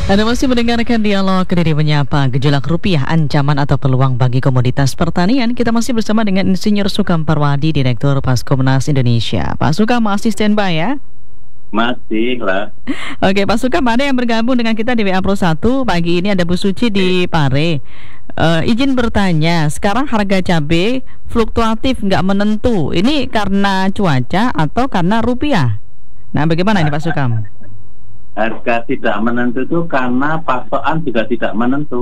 Anda masih mendengarkan dialog Kediri Menyapa, gejolak rupiah, ancaman atau peluang bagi komoditas pertanian. Kita masih bersama dengan Insinyur Sukam Parwadi, Direktur Paskomnas Indonesia. Pak Sukam masih standby ya? Masih lah. Oke, Pak Sukam, ada yang bergabung dengan kita di WA Pro 1. Pagi ini ada Bu Suci di Pare. Izin bertanya, sekarang harga cabai fluktuatif, nggak menentu. Ini karena cuaca atau karena rupiah? Nah, bagaimana ini Pak Sukam? Harga tidak menentu itu karena pasokan juga tidak menentu.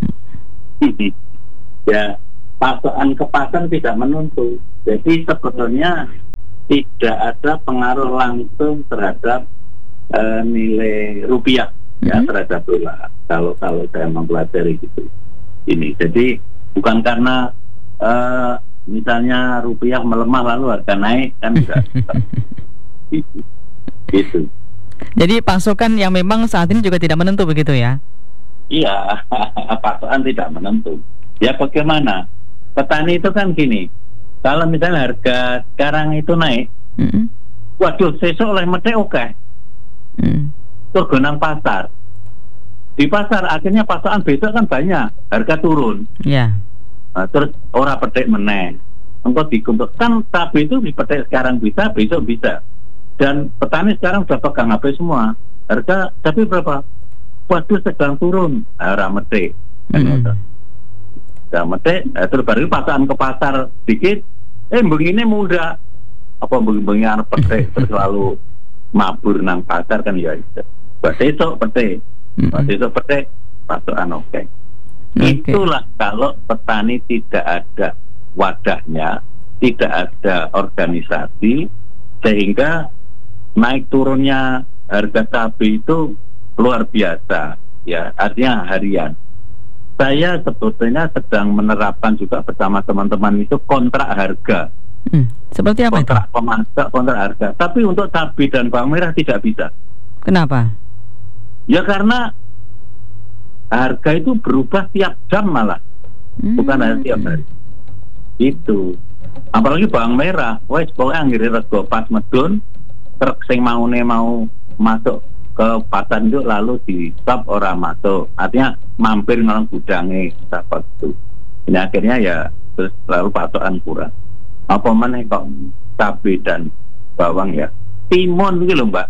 Ya, pasokan ke pasar tidak menentu. Jadi sebetulnya tidak ada pengaruh langsung terhadap nilai rupiah ya terhadap dolar. Kalau saya mempelajari gitu. Ini jadi bukan karena misalnya rupiah melemah lalu harga naik kan enggak. Gitu. Jadi pasokan yang memang saat ini juga tidak menentu begitu ya? Iya, pasokan tidak menentu. Ya bagaimana? Petani itu kan gini, kalau misalnya harga sekarang itu naik, waduh, besok oleh medek oke. Tergonang pasar. Di pasar akhirnya pasokan besok kan banyak, harga turun. Iya. Nah, terus orang petik meneh. Engkau dikumpul kan cabai itu dipetik sekarang bisa, besok bisa. Dan petani sekarang sudah pegang HP semua. Harga tapi berapa? Waduh sedang turun. Orang metik. Sudah metik, terus baru pasokan ke pasar dikit. Begini muda. Apa bengi anak petik terus selalu mabur nang pasar kan ya. Besok petik. Besok petik pasokan oke. Itulah kalau petani tidak ada wadahnya, tidak ada organisasi, sehingga naik turunnya harga cabai itu luar biasa ya, artinya harian. Saya sebetulnya sedang menerapkan juga bersama teman-teman itu kontrak harga. Seperti apa kontrak itu? Pemasak, kontrak harga. Tapi untuk cabai dan bawang merah tidak bisa. Kenapa? Ya karena harga itu berubah tiap jam malah, bukan hanya tiap hari. Itu apalagi bawang merah, wes pokoknya ngirim rego pas medun, truk sing mau masuk ke pasar itu lalu di stop orang masuk, artinya mampir nang gudange dapat itu. Ini akhirnya ya terus lalu pasokan kurang. Apa mana kok cabai dan bawang ya? Timun gitu loh Mbak.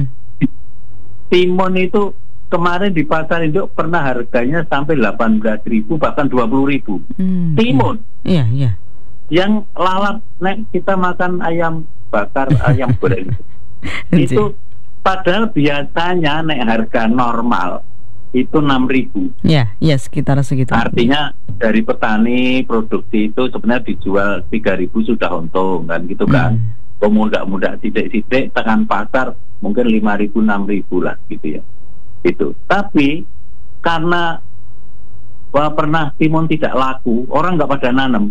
Timun itu kemarin di pasar induk pernah harganya sampai 18.000 bahkan 20.000. Timun. Iya. Yang lalap nek kita makan ayam bakar, ayam goreng itu padahal biasanya nek harga normal itu 6.000. Ya sekitar segitu. Artinya dari petani produksi itu sebenarnya dijual 3.000 sudah untung kan gitu kan. Pemuda-muda sidik-sidik tekan pasar mungkin 5.000 6.000 lah gitu ya. Itu. Tapi karena pernah timun tidak laku, orang nggak pada nanam.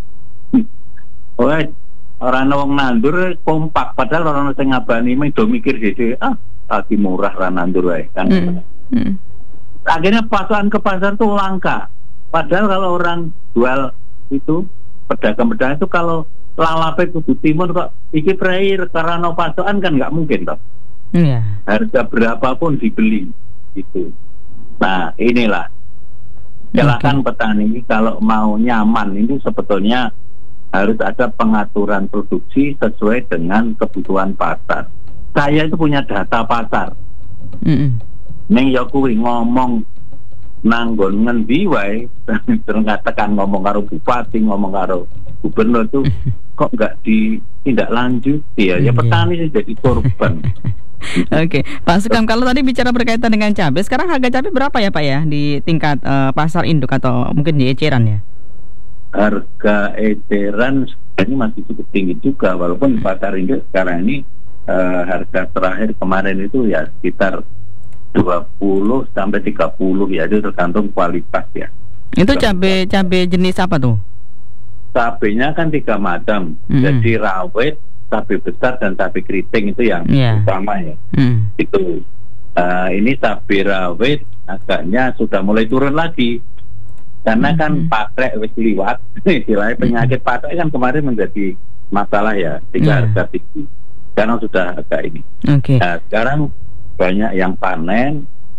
Orang wong nandur kompak, padahal orang sing ngabani do mikir dhewe, lagi murah ra nandur wae kan. Akhirnya pasokan ke pasar tuh langka. Padahal kalau orang jual itu pedagang-pedagang itu kalau lalape kudu timun kok iki prair karena pasokan kan nggak mungkin toh. Harga berapapun dibeli itu. Nah inilah silakan petani kalau mau nyaman itu sebetulnya harus ada pengaturan produksi sesuai dengan kebutuhan pasar. Saya itu punya data pasar. Neng ya kuwi ngomong nanggon ngendi wae terus tekan ngomong karo bupati, ngomong karo gubernur tuh kok enggak ditindak lanjut ya petani sih jadi korban. Oke, Pak Sukam, kalau tadi bicara berkaitan dengan cabai, sekarang harga cabai berapa ya Pak ya di tingkat pasar induk atau mungkin di eceran ya? Harga eceran ini masih cukup tinggi juga, walaupun pasar induk sekarang ini harga terakhir kemarin itu ya sekitar 20 sampai 30 ya, itu tergantung kualitas ya. Itu cabai jenis apa tuh? Cabainya kan 3 macam. Jadi rawit, cabai besar dan cabai keriting itu yang utama ya. Itu ini cabai rawit agaknya sudah mulai turun lagi. Karena kan patrek wis liwat, istilahnya penyakit patrek kan kemarin menjadi masalah ya, sehingga harga tinggi. Sekarang sudah agak ini. Nah, sekarang banyak yang panen,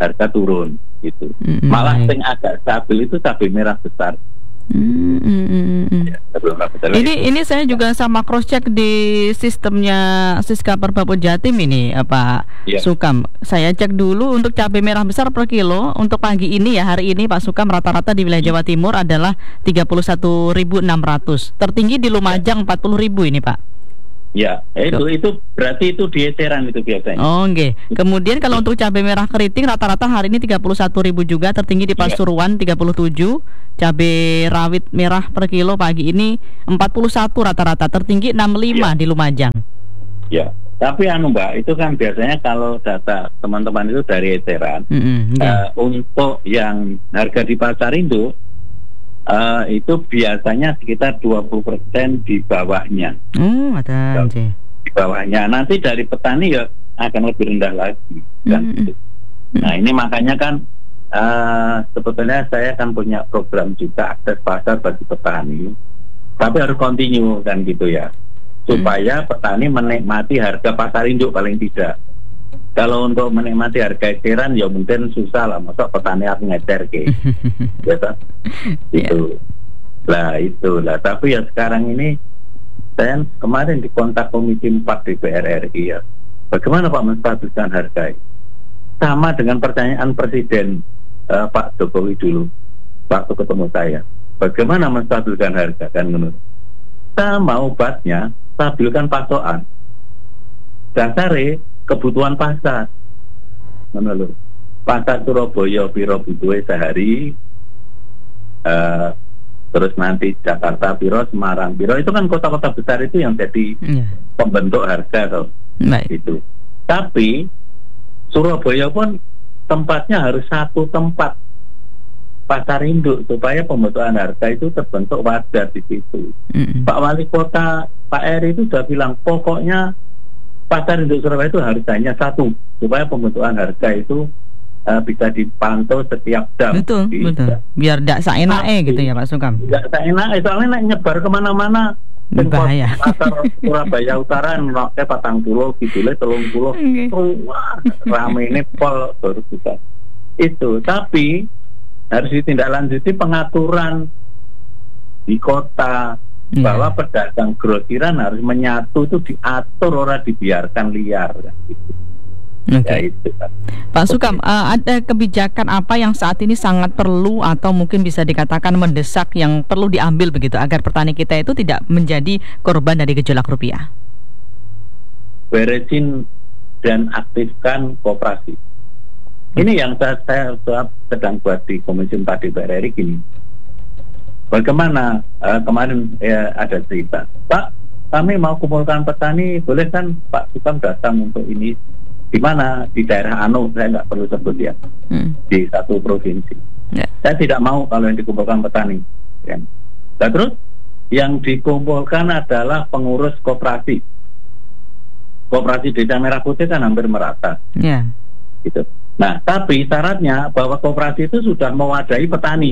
harga turun gitu. Malah yang agak stabil itu cabai merah besar. Ya, ini saya juga sama cross check di sistemnya Siska Perbaput Jatim ini, Pak Sukam. Saya cek dulu untuk cabai merah besar per kilo untuk pagi ini ya, hari ini Pak Sukam, rata-rata di wilayah Jawa Timur adalah 31.600. Tertinggi di Lumajang 40.000 ini, Pak. Ya, itu berarti itu di eceran itu biasanya. Oh, oke. Kemudian kalau untuk cabai merah keriting rata-rata hari ini 31.000 juga, tertinggi di Pasuruan 37. Cabai rawit merah per kilo pagi ini 41 rata-rata, tertinggi 65 di Lumajang. Ya. Tapi Mbak, itu kan biasanya kalau data teman-teman itu dari eceran. Untuk yang harga di pasar induk itu biasanya sekitar 20% di bawahnya. Ada di bawahnya. Nanti dari petani ya akan lebih rendah lagi kan. Nah, ini makanya kan sebetulnya saya kan punya program juga akses pasar bagi petani. Tapi harus continue kan gitu ya. Supaya petani menikmati harga pasar induk paling tidak. Kalau untuk menikmati harga eceran ya mungkin susah lah, masa petani harus ngecer gitu. Itu. Lah tapi ya sekarang ini saya kemarin dikontak Komisi 4 DPR RI ya. Bagaimana Pak menstabilkan harga? Sama dengan pertanyaan Presiden Pak Jokowi dulu waktu ketemu saya. Bagaimana menstabilkan harga kan menurut? Sama obatnya, stabilkan pasokan. Dasare kebutuhan pasar, menurut pasar Surabaya piro butuhe sehari, terus nanti Jakarta piro, Semarang piro, itu kan kota-kota besar itu yang jadi pembentuk harga toh. Itu. Tapi Surabaya pun tempatnya harus satu tempat pasar induk supaya pembentukan harga itu terbentuk wajar di situ. Pak Wali Kota Pak Eri itu sudah bilang pokoknya pasar induk Surabaya itu harus hanya satu supaya pembentukan harga itu bisa dipantau setiap jam. Betul. Biar tidak seenaknya gitu ya Pak Sukam. Tidak seenaknya, soalnya nyebar kemana-mana. Bahaya. Pasar Surabaya Utara nolaknya 40, kidulnya 30. Wah, rame ini pol baru bisa. Itu, tapi harus ditindaklanjuti pengaturan di kota. Bahwa pedagang grosiran harus menyatu, itu diatur, orang dibiarkan liar gitu. Ya, itu. Pak Sukam, ada kebijakan apa yang saat ini sangat perlu atau mungkin bisa dikatakan mendesak yang perlu diambil begitu agar petani kita itu tidak menjadi korban dari gejolak rupiah? Beresin dan aktifkan koperasi. Ini yang saya sedang buat di Komisi 4 DPR RI gini. Bagaimana kemarin ada cerita, Pak, kami mau kumpulkan petani, boleh kan Pak Sukam datang untuk ini, di mana di daerah saya nggak perlu sebut ya, di satu provinsi. Saya tidak mau kalau yang dikumpulkan petani. Ya. Nah, terus yang dikumpulkan adalah pengurus koperasi. Koperasi Desa Merah Putih kan hampir merata. Gitu. Nah, tapi syaratnya bahwa koperasi itu sudah mewadahi petani.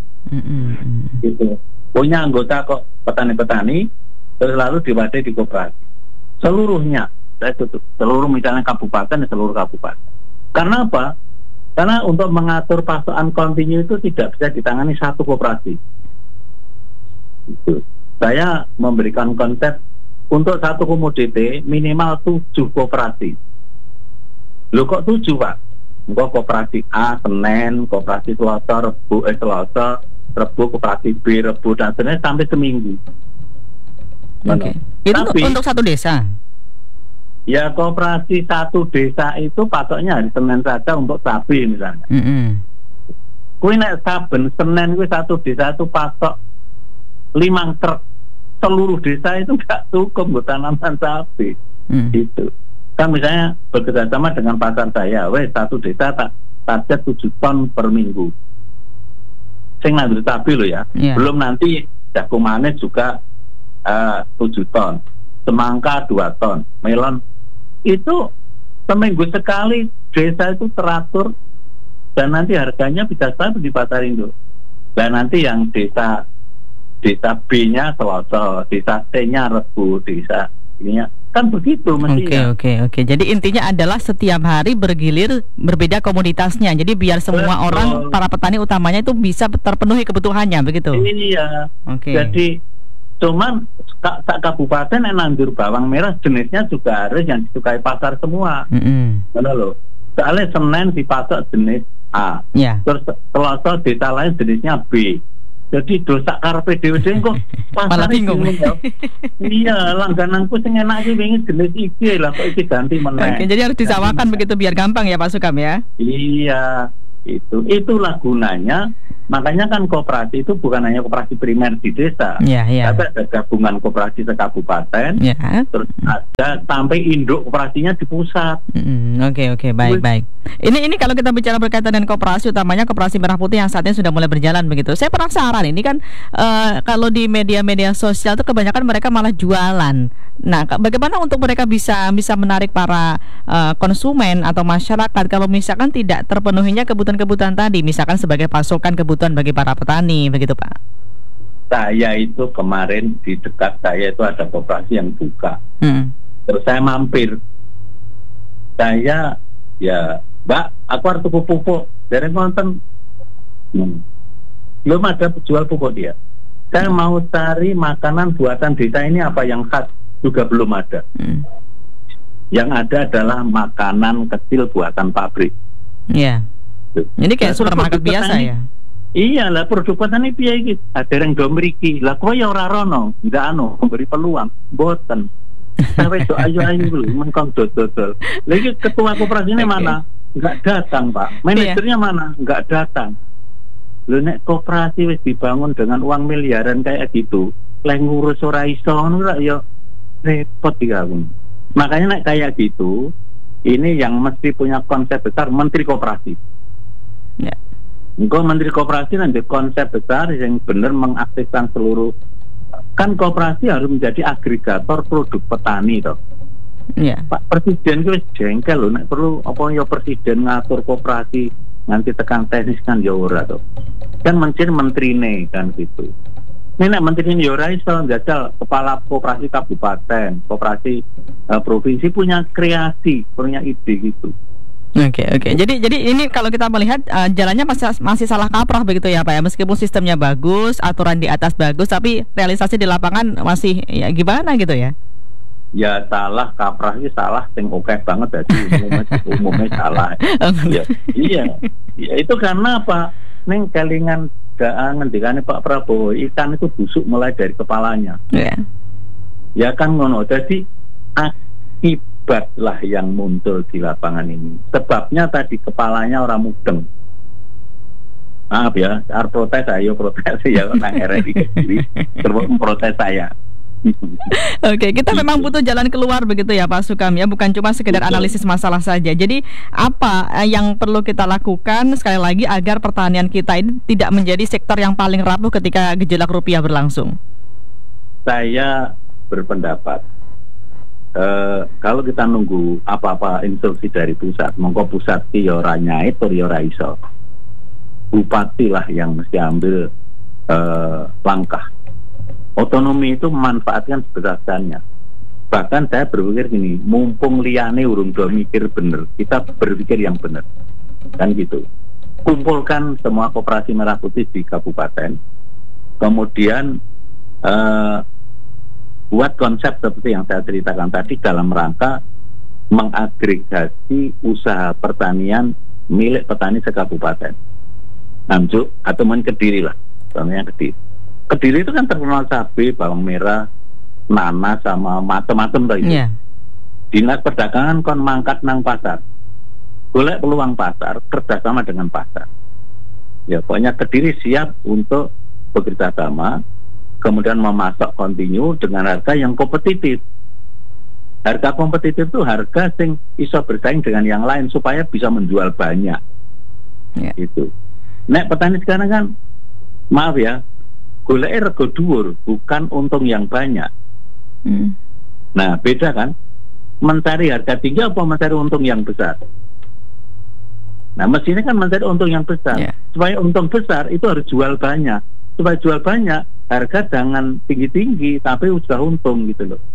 Gitu. Punya anggota kok petani-petani, terus lalu diwadahi di koperasi seluruhnya, seluruh misalnya kabupaten, seluruh kabupaten. Karena apa? Karena untuk mengatur pasokan kontinu itu tidak bisa ditangani satu koperasi. Gitu. Saya memberikan konsep untuk satu komoditi minimal 7 koperasi. Loh kok 7 Pak? Enggak, koperasi A Senin, koperasi Selasa Rebu, koperasi B Rebu, dan sebenarnya sampai seminggu. Itu tapi, untuk satu desa? Ya, koperasi satu desa itu pasoknya hari Senin saja untuk cabai misalnya. Kui nek saben Senin kui satu desa itu pasok 5 truk. Seluruh desa itu nggak cukup buat tanaman cabai. Gitu. Kan misalnya bekerjasama dengan pasar saya, satu desa target 7 ton per minggu. Sing nandur cabai loh ya. Belum nanti jagung manis juga 7 ton, semangka 2 ton, melon. Itu seminggu sekali desa itu teratur dan nanti harganya bisa stabil di pasar induk. Dan nanti yang desa B-nya Selasa, desa C-nya Rebu, desa Ininya kan begitu mestinya. Oke. Jadi intinya adalah setiap hari bergilir berbeda komoditasnya. Jadi biar semua orang, para petani utamanya itu bisa terpenuhi kebutuhannya, begitu. Iya. Jadi cuman tak kabupaten yang nandur bawang merah jenisnya juga harus yang disukai pasar semua. Benar loh. Soalnya Senen dipasok jenis A, terus Selasa desa lain jenisnya B. Jadi dosa karepe dhewe-dhewe kok malah bingung. Iya, langgananku sing enak iki wingi jenis iki lah kok iki ganti meneh. Jadi harus disamakan begitu biar gampang ya Pak Sukam ya. Iya, itulah gunanya. Makanya kan koperasi itu bukan hanya koperasi primer di desa, tapi ada gabungan koperasi sekabupaten, terus ada sampai induk koperasinya di pusat. Oke, baik. Ini kalau kita bicara berkaitan dengan koperasi, utamanya koperasi Merah Putih yang saat ini sudah mulai berjalan begitu. Saya penasaran, ini kan kalau di media-media sosial itu kebanyakan mereka malah jualan. Nah, bagaimana untuk mereka bisa menarik para konsumen atau masyarakat kalau misalkan tidak terpenuhinya kebutuhan-kebutuhan tadi, misalkan sebagai pasokan kebutuhan bagi para petani, begitu Pak? Saya itu kemarin di dekat saya itu ada koperasi yang buka. Terus saya mampir. Saya, ya Mbak, aku harus tuku pupuk. Dari ngonten, belum ada jual pupuk dia. Saya mau cari makanan buatan desa ini apa yang khas, juga belum ada. Yang ada adalah makanan kecil buatan pabrik. Iya. Jadi kayak supermarket biasa ya. Iya lah, produk petani piye iki? Ada yang do mriki. Lah kowe ya ora rono, ndak memberi peluang, mboten. Sampai do ayu-ayu lho mengkon dodol. Lah iki ketua koperasinya mana? Enggak datang, Pak. Manajernya mana? Enggak datang. Lho nek koperasi wis dibangun dengan uang miliaran kayak gitu, lek ngurus ora iso ngono ya repot iki aku. Makanya nek kayak gitu, ini yang mesti punya konsep besar Menteri Koperasi. Ya. Engkau Menteri Koperasi nanti konsep besar yang benar mengaktifkan seluruh. Kan koperasi harus menjadi agregator produk petani toh. Iya. Pak Presiden itu jengkel loh, nek perlu apa ya presiden ngatur koperasi nanti tekan teknis kan ya ora toh. Kan menterine kan gitu. Ini nek menterine ya ora iso njajal kepala koperasi kabupaten, koperasi provinsi punya kreasi, punya ide gitu. Oke. Jadi ini kalau kita melihat jalannya masih salah kaprah begitu ya Pak ya. Meskipun sistemnya bagus, aturan di atas bagus, tapi realisasi di lapangan masih ya gimana gitu ya? Ya salah kaprah ini salah sing oke banget jadi umumnya salah. Iya. Ya itu karena apa? Neng kelingan ngendikane Pak Prabowo, ikan itu busuk mulai dari kepalanya. Ya kan ngono. Jadi akibatlah yang muncul di lapangan ini. Sebabnya tadi kepalanya orang mudeng. Maaf ya, protes ya nang RRI terus protes saya. Oke, kita memang butuh jalan keluar begitu ya Pak Sukam ya, bukan cuma sekedar analisis masalah saja. Jadi apa yang perlu kita lakukan sekali lagi agar pertanian kita ini tidak menjadi sektor yang paling rapuh ketika gejolak rupiah berlangsung? Saya berpendapat kalau kita nunggu apa-apa instruksi dari pusat, monggo pusat ki ya ora nyait tur ya ora iso. Bupati lah yang mesti ambil langkah. Otonomi itu memanfaatkan sebesar-besarnya. Bahkan saya berpikir gini, mumpung liyane urung do mikir bener, kita berpikir yang bener. Kan gitu. Kumpulkan semua koperasi Merah Putih di kabupaten. Kemudian buat konsep seperti yang saya ceritakan tadi dalam rangka mengagregasi usaha pertanian milik petani sekabupaten. Nganjuk atau Kediri lah. Contohnya Kediri itu kan terkenal cabai, bawang merah, nanas sama macam-macam itu. Dinas Perdagangan kon mangkat nang pasar, golek peluang pasar, kerjasama dengan pasar. Ya pokoknya Kediri siap untuk bekerja sama, kemudian memasok kontinu dengan harga yang kompetitif. Harga kompetitif itu harga sing iso bersaing dengan yang lain supaya bisa menjual banyak. Itu. Nek petani sekarang kan, maaf ya, golek rego dhuwur, bukan untung yang banyak. Nah, beda kan? Mencari harga tinggi apa mencari untung yang besar? Nah, mestinya kan mencari untung yang besar. Supaya untung besar itu harus jual banyak. Supaya jual banyak, harga jangan tinggi-tinggi tapi sudah untung gitu loh.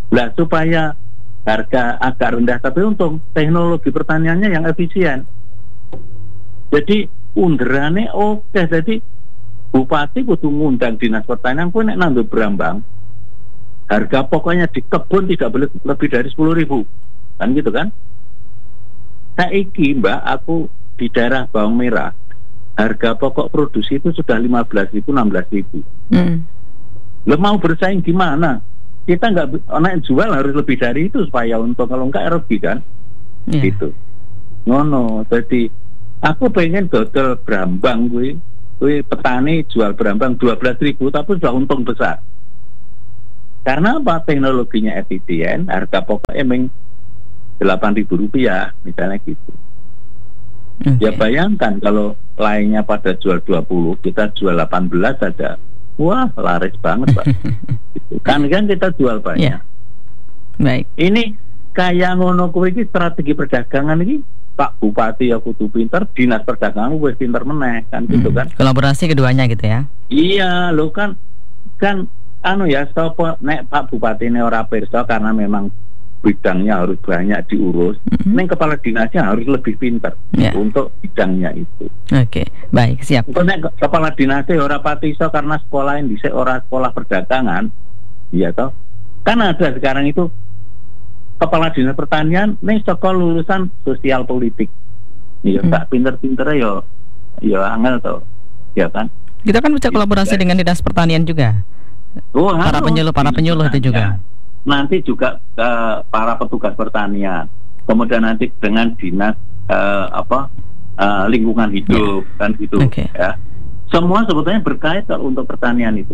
Lah supaya harga agak rendah tapi untung teknologi pertaniannya yang efisien. Jadi underane oke. Jadi bupati kudu ngundang dinas pertanian pun nek nandur brambang. Harga pokoknya di kebun tidak boleh lebih dari 10.000. Kan gitu kan? Saiki Mbak, aku di daerah bawang merah harga pokok produksi itu sudah 15.000, 16.000. Lo mau bersaing gimana? Kita nggak jual harus lebih dari itu supaya untung, kalau nggak rugi kan? Gitu. Ngono. Jadi aku pengen dodol brambang gue petani jual brambang 12.000 tapi sudah untung besar. Karena apa? Teknologinya efisien, harga pokok emang 8.000 rupiah misalnya gitu. Ya bayangkan kalau lainnya pada jual 20, kita jual 18 saja. Wah, laris banget, Pak. Gitu. Kan kita jual banyak. Baik. Ini kayak ngono kuwi iki strategi perdagangan iki Pak Bupati aku tuh pinter, dinas perdagangan wis pinter meneh kan gitu kan. Kolaborasi keduanya gitu ya. Iya, lo kan anu ya, sapa nek Pak Bupati ini ora pirsa karena memang bidangnya harus banyak diurus. Neng kepala dinasnya harus lebih pintar untuk bidangnya itu. Oke, baik, siap. Nek kepala dinasnya ora pati iso karena sekolah yang dhisik ora sekolah perdagangan. Iya toh? Kan ada sekarang itu kepala dinas pertanian ning sekolah lulusan sosial politik. Iya, tak pinter-pinter ya angel toh. Ya kan? Kita kan bisa kolaborasi dengan dinas pertanian juga. Para penyuluh itu juga. Nanti juga para petugas pertanian, kemudian nanti dengan dinas lingkungan hidup kan gitu ya. Semua sebetulnya berkait untuk pertanian itu.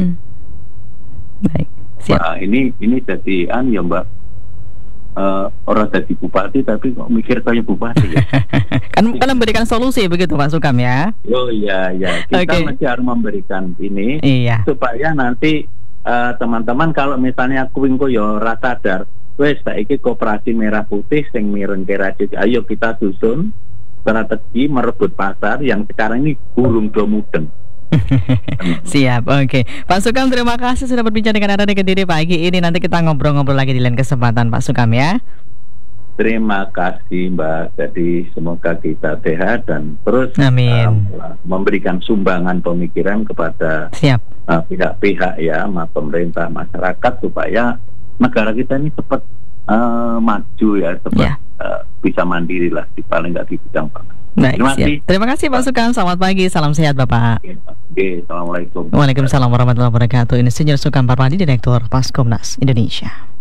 Baik, siap. Nah, ini jadi ya Mbak, orang jadi bupati tapi kok mikir kayak bupati ya. kan memberikan solusi begitu Pak Sukam ya. Oh iya kita masih harus memberikan ini supaya nanti teman-teman kalau misalnya kuingko yo rasa sadar wes saiki koperasi merah putih sing mireng kerajaan, ayo kita susun strategi merebut pasar yang sekarang ini burung do mudeng. Siap, oke. Pak Sukam, terima kasih sudah berbincang dengan Anda di Kediri pagi ini. Nanti kita ngobrol-ngobrol lagi di lain kesempatan Pak Sukam ya. Terima kasih Mbak. Jadi semoga kita sehat dan terus memberikan sumbangan pemikiran kepada pihak-pihak ya, pemerintah, masyarakat supaya negara kita ini cepat maju ya, cepat bisa mandiri lah, paling nggak di bidang pangan. Baik, terima kasih Pak Sukam. Selamat pagi, salam sehat Bapak. Oke, assalamualaikum. Waalaikumsalam warahmatullahi wabarakatuh. Ini Insinyur Sukam Parmadi, Direktur Paskomnas Indonesia.